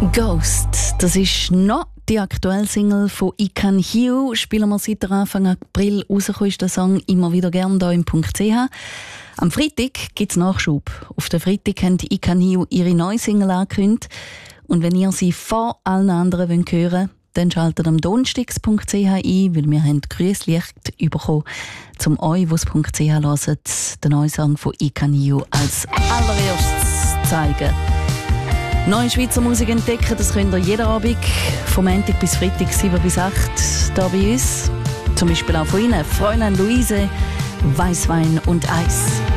Ghost, das ist noch die aktuelle Single von I Can Heal. Spielen wir seit Anfang April rausgekommen ist der Song immer wieder gerne hier im .ch. Am Freitag gibt es Nachschub. Auf den Freitag haben die I Can Heal ihre neue Single angekündigt. Und wenn ihr sie vor allen anderen hören wollt, dann schaltet am Donnerstags.ch ein, weil wir haben grünes Licht bekommen, um euch, die .ch hören, den neuen Song von I Can Heal als allererstes zu zeigen. Neue Schweizer Musik entdecken, das könnt ihr jeden Abend, vom Montag bis Freitag, 7 bis 8, hier bei uns. Zum Beispiel auch von Ihnen, Fräulein Luise, Weißwein und Eis.